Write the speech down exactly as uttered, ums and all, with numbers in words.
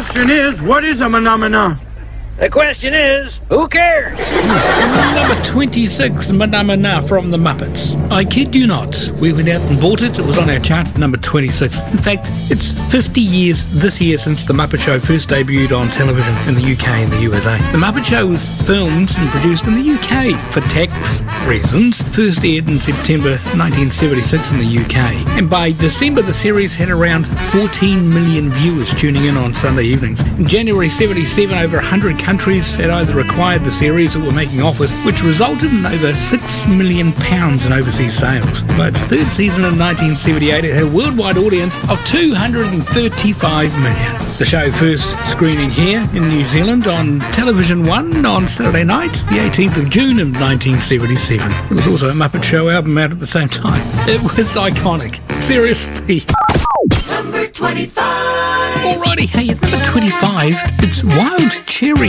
question is, what is a phenomena? The question is, who cares? Number twenty-six, Phenomena from the Muppets. I kid you not. We went out and bought it. It was on our chart at number twenty-six. In fact, it's fifty years this year since The Muppet Show first debuted on television in the U K and the U S A. The Muppet Show was filmed and produced in the U K for tax reasons. First aired in September nineteen seventy-six in the U K. And by December, the series had around fourteen million viewers tuning in on Sunday evenings. In January seventy-seven, over one hundred countries had either acquired the series or were making offers, which resulted in over six million pounds in overseas sales. By its third season in nineteen seventy-eight, it had a worldwide audience of two hundred thirty-five million. The show first screening here in New Zealand on Television One on Saturday night, the eighteenth of June of nineteen seventy-seven. There was also a Muppet Show album out at the same time. It was iconic. Seriously. Number twenty-five. Alrighty, hey, at number twenty-five, it's Wild Cherry.